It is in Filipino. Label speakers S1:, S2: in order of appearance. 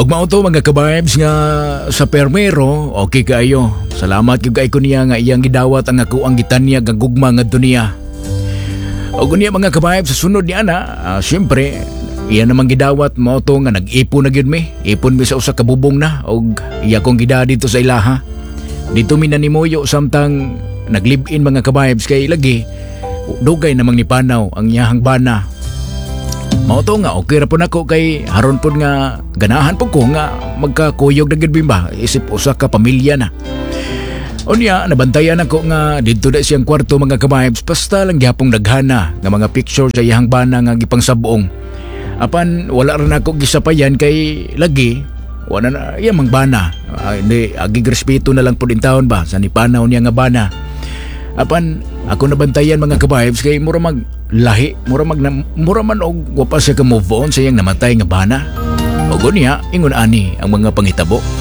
S1: Og mao to mga ka-vibes nga sa permero, okay kayo. Salamat gyud kay ko niya nga iyang gidawat ang ako ang gitanya gagugma ngadto niya. Og niya mga ka-vibes sa sunod niya na, syempre iya namang gidawat mao to nga nag-ipon na gyud mi. Ipon mi sa usa ka bubong na og iya kong gida dito sa ilaha. Dito mi nanimuyo samtang naglive-in mga ka-vibes kay lagi dugay namang ni panaw ang iyahang bana. Mao to nga okay ra po nako kay haron pod nga ganahan po ko nga magkakuyog na gid bimba isip usa ka pamilya na. Unya nabantayan ako nga didto da siyang kwarto mga ka-vibes basta lang gyapong daghana nga mga picture sa iyang bana nga gipang sabong. Apan wala ra nako gisapayan kay lagi wala na iya mang bana. Hindi agi respeto na lang pod in taon ba sa nipanaw niya nga bana. Apan ako nabantayan mga ka-vibes kay mura mag lahi, mura man og wa pa siya ka move on sa iyang namatay nga bana. O niya ingon ani ang mga panghitabo.